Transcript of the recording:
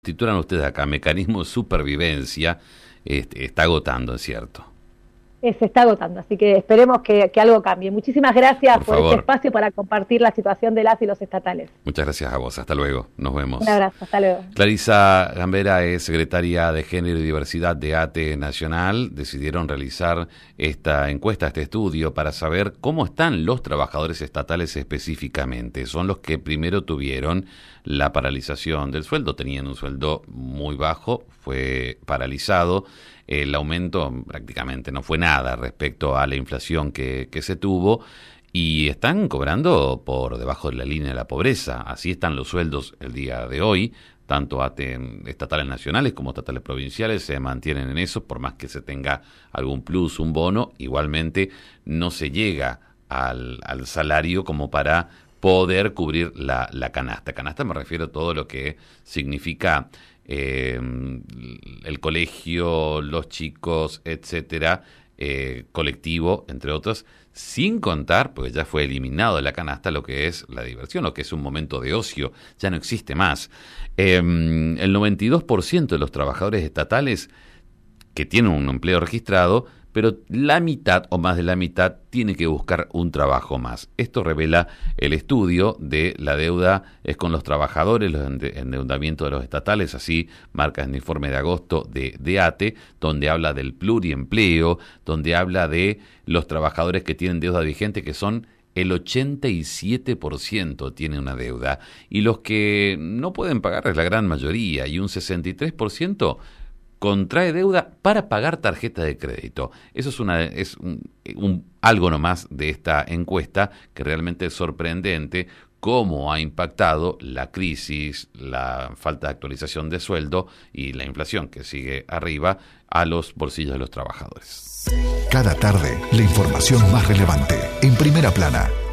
Titulan ustedes acá, mecanismo de supervivencia, está agotando, es cierto. Se está agotando, así que esperemos que algo cambie. Muchísimas gracias Por por favor. este espacio para compartir la situación de las y los estatales. Muchas gracias a vos, hasta luego, nos vemos. Un abrazo, hasta luego. Clarisa Gambera es secretaria de Género y Diversidad de ATE Nacional. Decidieron realizar esta encuesta, este estudio, para saber cómo están los trabajadores estatales específicamente. Son los que primero tuvieron la paralización del sueldo, tenían un sueldo muy bajo, fue paralizado. El aumento prácticamente no fue nada respecto a la inflación que se tuvo y están cobrando por debajo de la línea de la pobreza. Así están los sueldos el día de hoy, tanto estatales nacionales como estatales provinciales se mantienen en eso, por más que se tenga algún plus, un bono, igualmente no se llega al salario como para poder cubrir la canasta. Canasta me refiero a todo lo que significa el colegio, los chicos, etcétera, colectivo, entre otros, sin contar, porque ya fue eliminado de la canasta lo que es la diversión, lo que es un momento de ocio, ya no existe más. El 92% de los trabajadores estatales que tienen un empleo registrado, pero la mitad o más de la mitad tiene que buscar un trabajo más. Esto revela el estudio de la deuda es con los trabajadores, los endeudamientos de los estatales, así marca el informe de agosto de ATE, donde habla del pluriempleo, donde habla de los trabajadores que tienen deuda vigente, que son el 87% tiene una deuda, y los que no pueden pagar es la gran mayoría, y un 63% contrae deuda para pagar tarjeta de crédito. Eso es algo nomás de esta encuesta que realmente es sorprendente cómo ha impactado la crisis, la falta de actualización de sueldo y la inflación que sigue arriba a los bolsillos de los trabajadores. Cada tarde, la información más relevante en Primera Plana.